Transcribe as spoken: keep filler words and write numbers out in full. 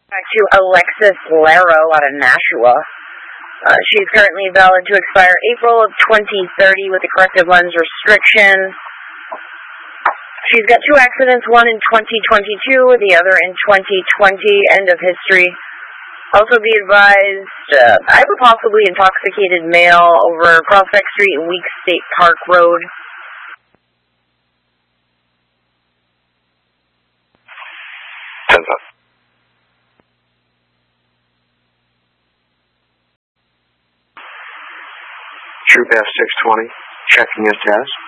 Back to Alexis Laro out of Nashua. Uh, she's currently valid to expire April of twenty thirty with a corrective lens restriction. She's got two accidents, one in twenty twenty-two, the other in twenty twenty, end of history. Also be advised, uh, I have a possibly intoxicated male over Prospect Street and Weeks State Park Road. Hands up. Troop F six twenty, checking his test.